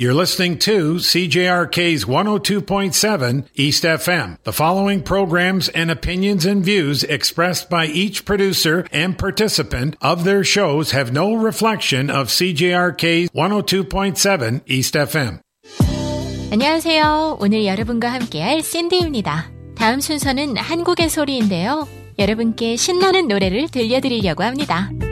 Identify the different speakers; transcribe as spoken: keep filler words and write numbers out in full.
Speaker 1: You're listening to C J R K's one oh two point seven East F M. The following programs and opinions and views expressed by each producer and participant of their shows have no reflection of C J R K's one oh two point seven East F M.
Speaker 2: 안녕하세요. 오늘 여러분과 함께할 샌디입니다. 다음 순서는 한국의 소리인데요. 여러분께 신나는 노래를 들려드리려고 합니다.